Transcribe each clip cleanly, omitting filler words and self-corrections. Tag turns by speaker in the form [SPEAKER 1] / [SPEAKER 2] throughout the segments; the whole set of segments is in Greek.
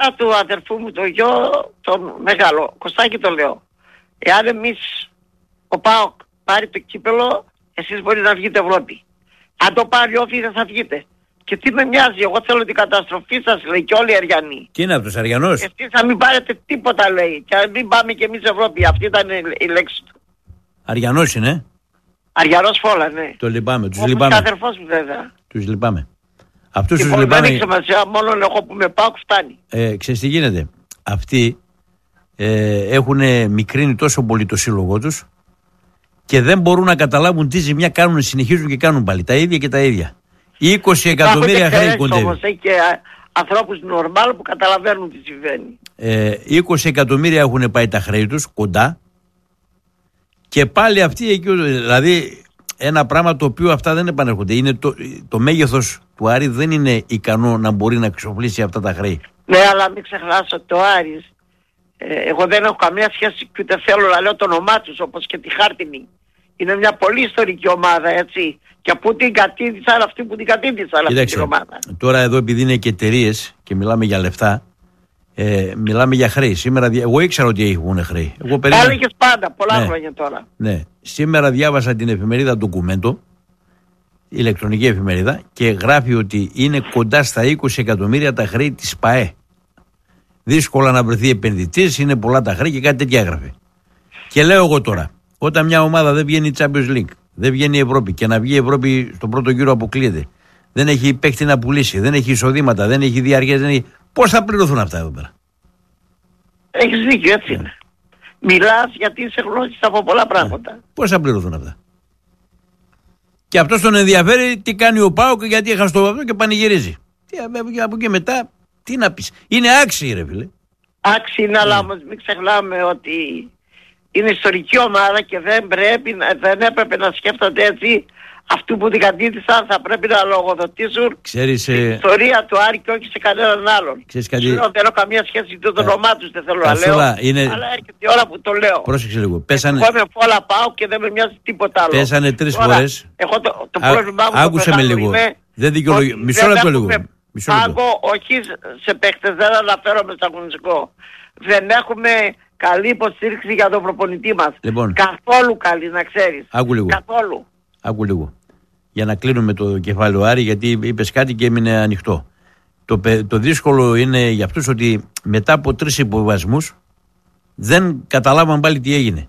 [SPEAKER 1] λεφτά του αδερφού μου το γιο, τον μεγάλο, Κωστάκη το λέω. Εάν εμείς, ο ΠΑΟΚ πάρει το κύπελο, εσείς μπορείτε να βγείτε Ευρώπη. Αν το πάρει Όφη δεν θα βγείτε. Και τι με μοιάζει, εγώ θέλω την καταστροφή σας, λέει, και όλοι οι Αριανοί.
[SPEAKER 2] Τι είναι αυτός, Αριανός?
[SPEAKER 1] Εσείς θα μην πάρετε τίποτα, λέει, και μην πάμε κι εμείς Ευρώπη. Αυτή ήταν η λέξη του.
[SPEAKER 2] Αριανός είναι.
[SPEAKER 1] Αριανός Φόλα, ναι.
[SPEAKER 2] Το λυπάμαι, τους
[SPEAKER 1] Όπως
[SPEAKER 2] λυπάμαι.
[SPEAKER 1] και αδερφός μου βέβαια.
[SPEAKER 2] Τους λυπάμαι. Αυτούς τους
[SPEAKER 1] Λοιπόν, δεν
[SPEAKER 2] λυπάμαι.
[SPEAKER 1] έχει σημασία, μόνο εγώ που με πάω φτάνει.
[SPEAKER 2] Ξέρεις τι γίνεται. Αυτοί έχουν μικρύνει τόσο πολύ το σύλλογό τους και δεν μπορούν να καταλάβουν τι ζημιά κάνουν, συνεχίζουν και κάνουν πάλι τα ίδια και τα ίδια. 20 εκατομμύρια χρέη κοντεύει.
[SPEAKER 1] Όμως έχει και ανθρώπους νορμάλ που καταλαβαίνουν τι συμβαίνει.
[SPEAKER 2] 20 εκατομμύρια έχουν πάει τα χρέη τους κοντά και πάλι αυτοί εκεί, δηλαδή ένα πράγμα το οποίο αυτά δεν επανέρχονται. Είναι το μέγεθος του Άρη δεν είναι ικανό να μπορεί να εξοπλίσει αυτά τα χρέη.
[SPEAKER 1] Ναι, αλλά μην ξεχνάς ότι το Άρης, εγώ δεν έχω καμία σχέση και ούτε θέλω να λέω το όνομά τους, όπως και τη Χάρτινη. Είναι μια πολύ ιστορική ομάδα, έτσι. Και πού την κατήντησαν αυτοί που την κατήντησαν αυτή την ομάδα.
[SPEAKER 2] Τώρα εδώ επειδή είναι και εταιρείες και μιλάμε για λεφτά, μιλάμε για χρέη. Σήμερα, εγώ ήξερα ότι έχουν χρέη.
[SPEAKER 1] Έλεγες πάντα, πολλά χρόνια τώρα.
[SPEAKER 2] Ναι. Σήμερα διάβασα την εφημερίδα Ντοκουμέντο, ηλεκτρονική εφημερίδα, και γράφει ότι είναι κοντά στα 20 εκατομμύρια τα χρέη της ΠΑΕ. Δύσκολα να βρεθεί επενδυτής, είναι πολλά τα χρέη και κάτι τέτοια έγραφε. Και λέω εγώ τώρα, όταν μια ομάδα δεν βγαίνει η Champions League, δεν βγαίνει η Ευρώπη και να βγει η Ευρώπη στον πρώτο γύρο αποκλείεται, δεν έχει παίκτη να πουλήσει, δεν έχει εισοδήματα, δεν έχει διαρκές, πώς θα πληρωθούν αυτά εδώ πέρα?
[SPEAKER 1] Έχεις δίκιο, έτσι είναι. Μιλάς γιατί είσαι γνώστης από πολλά πράγματα.
[SPEAKER 2] Πώς θα πληρωθούν αυτά? Και αυτός τον ενδιαφέρει τι κάνει ο ΠΑΟΚ, γιατί έχασε το αυτό και πανηγυρίζει. Από εκεί μετά, τι να πεις? Είναι άξιοι, ρε φίλε.
[SPEAKER 1] Άξιοι είναι, αλλά όμως μην ξεχνάμε ότι είναι ιστορική ομάδα και δεν έπρεπε να σκέφτονται έτσι. Αυτοί που την κατήντησαν θα πρέπει να λογοδοτήσουν την ιστορία του Άρη και όχι σε κανέναν άλλον. Δεν έχω καμία σχέση με το όνομά τους, δεν θέλω να λέω. Αλλά έρχεται η ώρα που το λέω.
[SPEAKER 2] Πρόσεξε λίγο.
[SPEAKER 1] Εγώ με Φόλα πάω και δεν με μοιάζει τίποτα άλλο.
[SPEAKER 2] Πέσανε 3 φορές.
[SPEAKER 1] Εγώ το πρόβλημά μου
[SPEAKER 2] άκουσε με λίγο. Δεν δικαιολογεί. Μισό λεπτό λίγο.
[SPEAKER 1] Πάγκο, όχι σε παίχτες, δεν αναφέρομαι στο αγωνιστικό. Δεν έχουμε καλή υποστήριξη για τον προπονητή μας.
[SPEAKER 2] Λοιπόν,
[SPEAKER 1] καθόλου καλή, να ξέρεις. Καθόλου.
[SPEAKER 2] Άκου λίγο. Για να κλείνουμε το κεφάλαιο Άρη, γιατί είπες κάτι και έμεινε ανοιχτό. Το δύσκολο είναι για αυτούς ότι μετά από 3 υποβασμούς δεν καταλάβαν πάλι τι έγινε.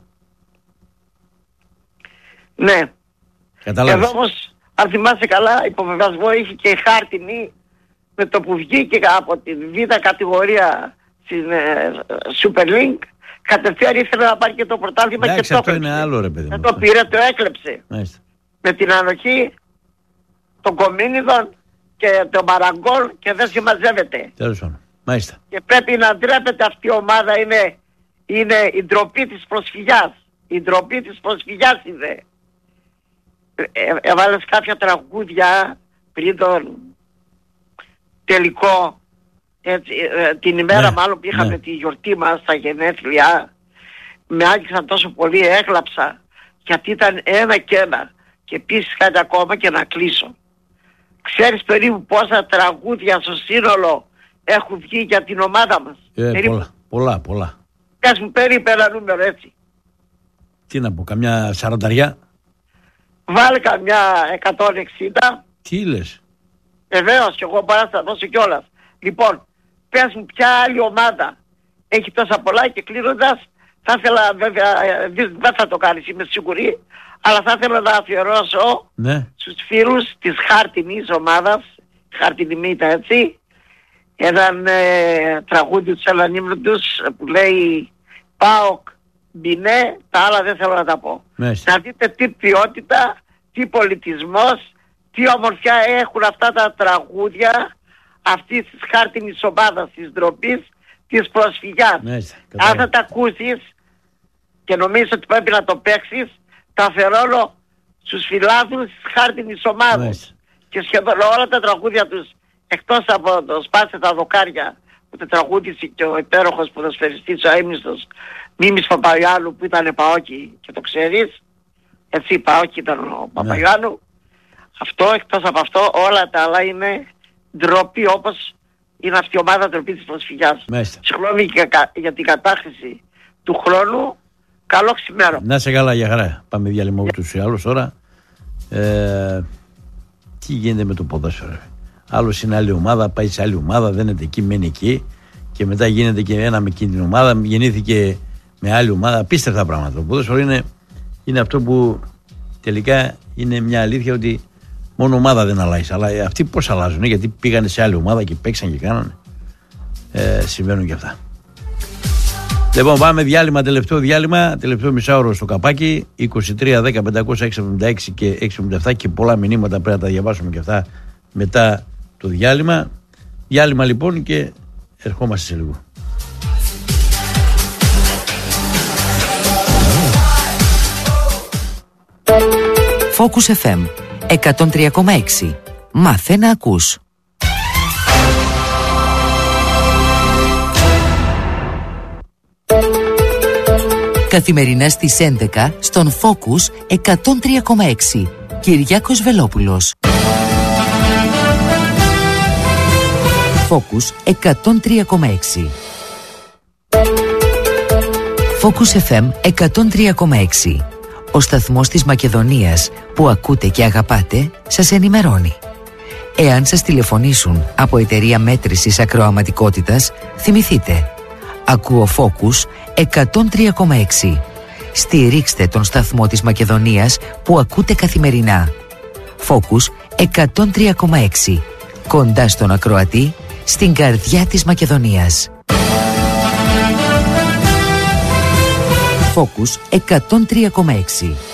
[SPEAKER 1] Ναι.
[SPEAKER 2] Καταλάβεις.
[SPEAKER 1] Εδώ όμως, αν θυμάσαι καλά, υποβεβασμό είχε και η Χάρτινη με το που βγήκε από την Β' κατηγορία στην Super League. Κατευθείαν ήθελε να πάρει και το πρωτάθλημα και το
[SPEAKER 2] αυτό είναι άλλο, ρε παιδί μου.
[SPEAKER 1] Δεν το πήρε, το έκλεψε.
[SPEAKER 2] Μάλιστα.
[SPEAKER 1] Με την ανοχή των Κομίνιδων και των Μαραγκόλ και δεν συμμαζεύεται.
[SPEAKER 2] Τέλος πάντων. Μάλιστα.
[SPEAKER 1] Και πρέπει να ντρέπεται αυτή η ομάδα, είναι η ντροπή της προσφυγιάς. Η ντροπή της προσφυγιάς είναι. Έβαλες κάποια τραγούδια πριν τον τελικό, έτσι, την ημέρα μάλλον που είχαμε τη γιορτή μας στα γενέθλια. Με άγγιξαν τόσο πολύ, έγλαψα, γιατί ήταν ένα και ένα. Και επίσης κάτι ακόμα και να κλείσω. Ξέρεις περίπου πόσα τραγούδια στο σύνολο έχουν βγει για την ομάδα μας?
[SPEAKER 2] Πολλά.
[SPEAKER 1] Πες μου περίπου ένα νούμερο, έτσι.
[SPEAKER 2] Τι να πω, καμιά 40?
[SPEAKER 1] Βάλε καμιά 160.
[SPEAKER 2] Τι λες?
[SPEAKER 1] Βεβαίως, και εγώ μπορώ να τα δώσω κιόλας. Λοιπόν, πες μου ποια άλλη ομάδα έχει τόσα πολλά, και κλείνοντας, θα ήθελα, βέβαια, δεν θα το κάνεις, είμαι σίγουρη, αλλά θα ήθελα να αφιερώσω στους φίλους της Χάρτινης ομάδας, Χάρτινη Μύτα, έτσι, έναν τραγούδι του Ελανίμνου που λέει ΠΑΟΚ Μπινέ, τα άλλα δεν θέλω να τα πω. Να δείτε τι ποιότητα, τι πολιτισμός, τι ομορφιά έχουν αυτά τα τραγούδια αυτής της Χάρτινης ομάδας, της ντροπής, της προσφυγιάς. Αν θα τα ακούσεις και νομίζεις ότι πρέπει να το παίξεις, τα αφιερώνω στους φιλάθλους της Χάρτινης ομάδας. Και σχεδόν όλα τα τραγούδια τους, εκτός από το «Σπάσε τα δοκάρια» που το τραγούδισε και ο υπέροχος ποδοσφαιριστής, ο αείμνηστος Μίμης Παπαϊωάννου, που ήταν Παόκι και το ξέρεις, έτσι, Παόκι ήταν ο Παπαϊωάννου. Αυτό, εκτός από αυτό, όλα τα άλλα είναι ντροπή, όπως είναι αυτή η ομάδα τροπή της προσφυγιάς.
[SPEAKER 2] Μάλιστα.
[SPEAKER 1] Συγγνώμη για την κατάχρηση του χρόνου. Καλό ξημέρο.
[SPEAKER 2] Να σε καλά, για χαρά. Πάμε διάλειμμα ούτως ή άλλως τώρα. Τι γίνεται με το ποδόσφαιρο? Άλλος είναι άλλη ομάδα, πάει σε άλλη ομάδα, δένεται εκεί, μένει εκεί και μετά γίνεται και ένα με εκείνη την ομάδα, γεννήθηκε με άλλη ομάδα. Απίστευτα πράγματα. Το ποδόσφαιρο είναι αυτό που τελικά είναι μια αλήθεια, ότι μόνο ομάδα δεν αλλάζει. Αλλά αυτοί πώς αλλάζουν? Γιατί πήγανε σε άλλη ομάδα και παίξαν και κάνανε. Συμβαίνουν και αυτά. Λοιπόν, πάμε διάλειμμα, τελευταίο μισάωρο στο καπάκι. 23, 10, 500, 676 και 677 και πολλά μηνύματα πρέπει να τα διαβάσουμε και αυτά μετά το διάλειμμα. Διάλειμμα λοιπόν και ερχόμαστε σε λίγο.
[SPEAKER 3] Focus FM 103,6. Μάθε να ακούς. Καθημερινά στις 11 στον Focus 103,6. Κυριάκος Βελόπουλος. Focus 103,6. Focus FM 103,6. Ο σταθμός της Μακεδονίας που ακούτε και αγαπάτε σας ενημερώνει. Εάν σας τηλεφωνήσουν από εταιρεία μέτρησης ακροαματικότητας, θυμηθείτε. Ακούω Focus 103,6. Στηρίξτε τον σταθμό της Μακεδονίας που ακούτε καθημερινά. Focus 103,6. Κοντά στον ακροατή, στην καρδιά της Μακεδονίας. Focus 103,6.